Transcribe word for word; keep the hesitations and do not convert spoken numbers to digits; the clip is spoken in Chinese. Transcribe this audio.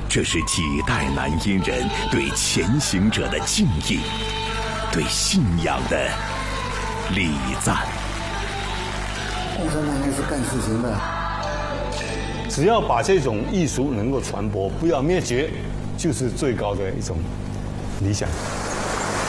这是几代南音人对前行者的敬意，对信仰的礼赞。 共产党是干事情的， 只要把这种艺术能够传播，不要灭绝，就是最高的一种理想。